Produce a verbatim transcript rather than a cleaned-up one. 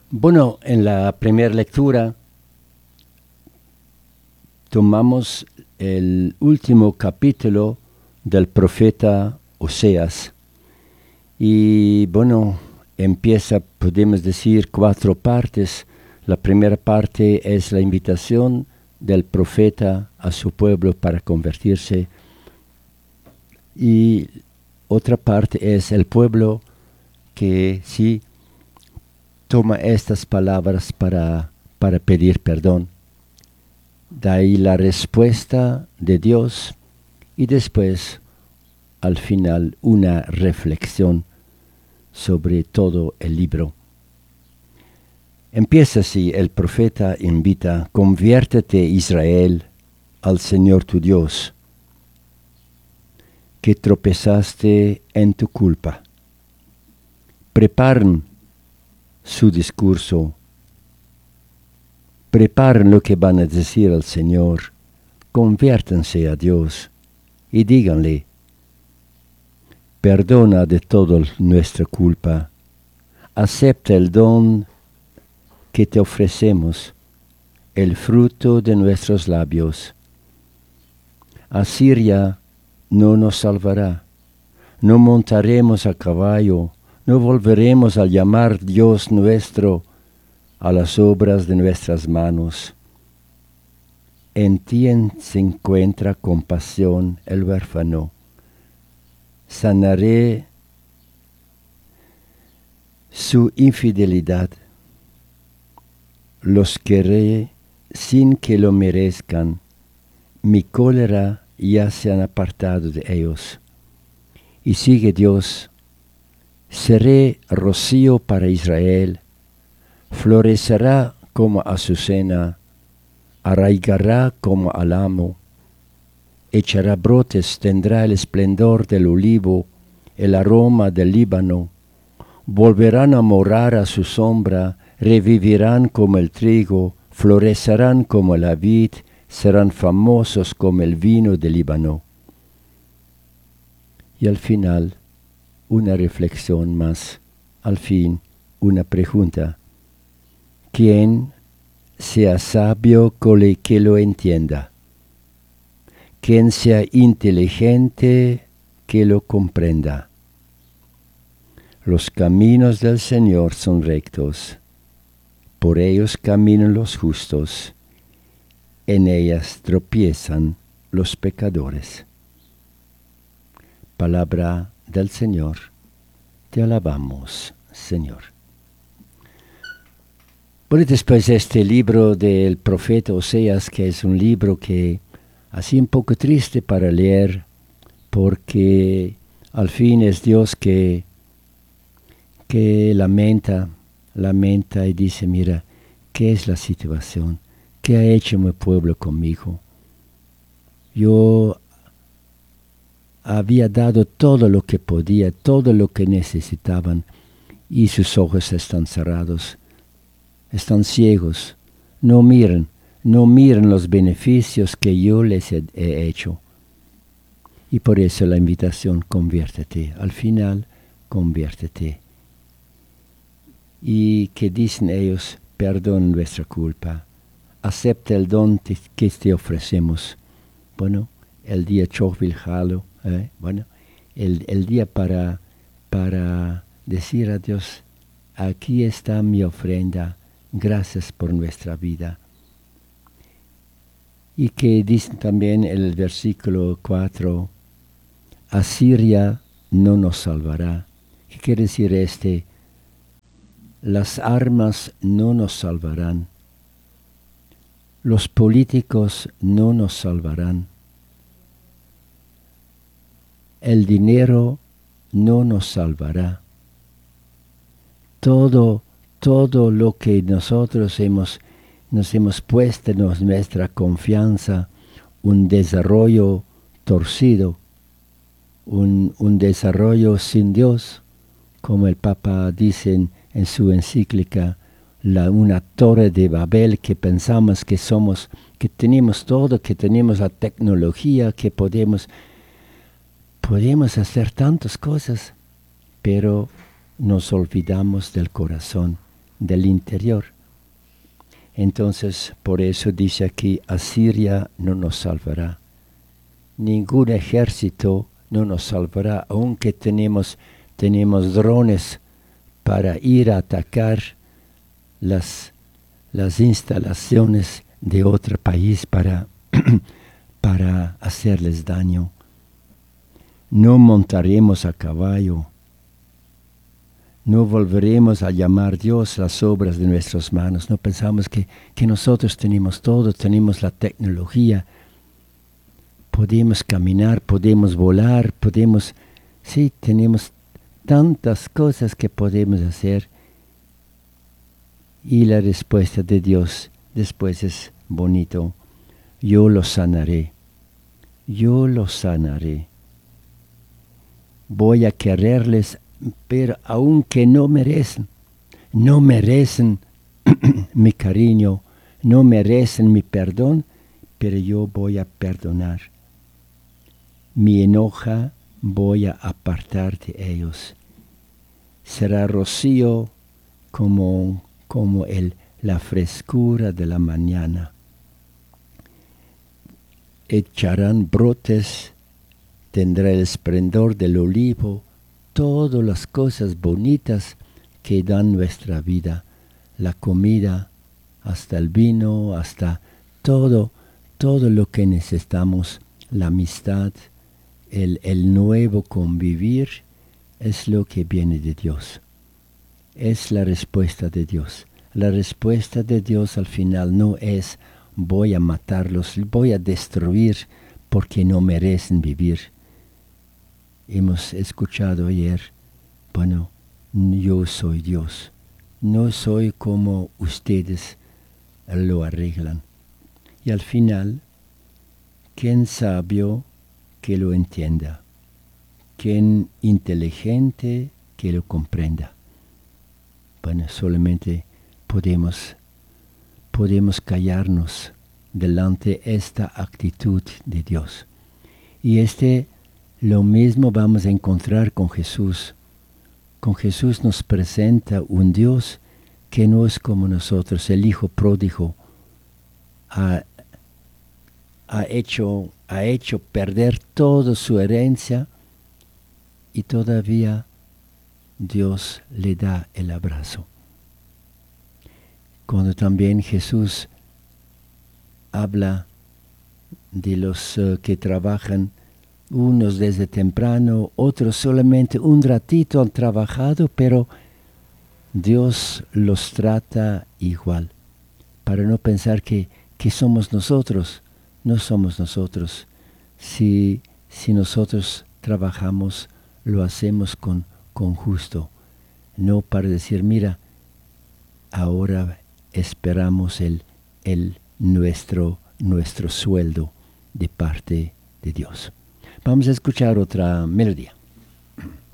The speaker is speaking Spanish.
Bueno, en la primera lectura tomamos el último capítulo del profeta Oseas. Y bueno, empieza, podemos decir, cuatro partes. La primera parte es la invitación del profeta a su pueblo para convertirse. Y otra parte es el pueblo que sí toma estas palabras para, para pedir perdón. De ahí la respuesta de Dios y después, al final, una reflexión sobre todo el libro. Empieza así, el profeta invita: conviértete, Israel, al Señor tu Dios, que tropezaste en tu culpa. Preparen su discurso, preparen lo que van a decir al Señor, conviértanse a Dios y díganle: perdona de toda nuestra culpa, acepta el don que te ofrecemos, el fruto de nuestros labios. Asiria no nos salvará, no montaremos a caballo, no volveremos a llamar Dios nuestro a las obras de nuestras manos. En ti se encuentra compasión el huérfano. Sanaré su infidelidad. Los querré sin que lo merezcan. Mi cólera ya se han apartado de ellos. Y sigue Dios: seré rocío para Israel, florecerá como azucena, arraigará como álamo, echará brotes, tendrá el esplendor del olivo, el aroma del Líbano, volverán a morar a su sombra, revivirán como el trigo, florecerán como la vid, serán famosos como el vino del Líbano. Y al final, una reflexión más, al fin, una pregunta: ¿quién sea sabio que lo entienda? ¿Quién sea inteligente que lo comprenda? Los caminos del Señor son rectos, por ellos caminan los justos, en ellas tropiezan los pecadores. Palabra del Señor, te alabamos, Señor. Bueno, después de este libro del profeta Oseas, que es un libro que así un poco triste para leer, porque al fin es Dios que, que lamenta, lamenta y dice: mira, ¿qué es la situación? ¿Qué ha hecho mi pueblo conmigo? Yo había dado todo lo que podía, todo lo que necesitaban, y sus ojos están cerrados, están ciegos, no miran, no miran los beneficios que yo les he, he hecho. Y por eso la invitación: conviértete, al final, conviértete. Y que dicen ellos: perdona nuestra culpa, acepta el don te, que te ofrecemos. Bueno, el día Chovilhalo, eh, bueno, el, el día para, para decir a Dios: aquí está mi ofrenda, gracias por nuestra vida. Y que dicen también en el versículo cuatro: Asiria no nos salvará. ¿Qué quiere decir este? Las armas no nos salvarán. Los políticos no nos salvarán. El dinero no nos salvará. Todo, todo lo que nosotros hemos, nos hemos puesto en nuestra confianza, un desarrollo torcido, un, un desarrollo sin Dios, como el Papa dice en, en su encíclica, la, una torre de Babel, que pensamos que somos, que tenemos todo, que tenemos la tecnología, que podemos, podemos hacer tantas cosas, pero nos olvidamos del corazón. del interior. Entonces, por eso dice aquí, Asiria no nos salvará. Ningún ejército no nos salvará, aunque tenemos, tenemos drones para ir a atacar las, las instalaciones de otro país para, para hacerles daño. No montaremos a caballo. No volveremos a llamar Dios las obras de nuestras manos. No pensamos que, que nosotros tenemos todo, tenemos la tecnología. Podemos caminar, podemos volar, podemos... Sí, tenemos tantas cosas que podemos hacer. Y la respuesta de Dios después es bonito. Yo los sanaré. Yo los sanaré. Voy a quererles, pero aunque no merecen, no merecen mi cariño, no merecen mi perdón, pero yo voy a perdonar. Mi enoja voy a apartar de ellos. Será rocío como, como el, la frescura de la mañana. Echarán brotes, tendrá el esplendor del olivo, todas las cosas bonitas que dan nuestra vida, la comida, hasta el vino, hasta todo, todo lo que necesitamos, la amistad, el, el nuevo convivir, es lo que viene de Dios. Es la respuesta de Dios. La respuesta de Dios al final no es voy a matarlos, voy a destruir porque no merecen vivir. Hemos escuchado ayer, bueno, yo soy Dios, no soy como ustedes lo arreglan. Y al final, ¿quién sabio que lo entienda? ¿Quién inteligente que lo comprenda? Bueno, solamente podemos, podemos callarnos delante de esta actitud de Dios. Y este lo mismo vamos a encontrar con Jesús. Con Jesús nos presenta un Dios que no es como nosotros. El hijo pródigo ha, ha, hecho, ha hecho perder toda su herencia y todavía Dios le da el abrazo. Cuando también Jesús habla de los uh, que trabajan, unos desde temprano, otros solamente un ratito han trabajado, pero Dios los trata igual, para no pensar que, que somos nosotros. No somos nosotros. Si, si nosotros trabajamos, lo hacemos con, con justo, no para decir, mira, ahora esperamos el, el nuestro, nuestro sueldo de parte de Dios. Vamos a escuchar otra melodía.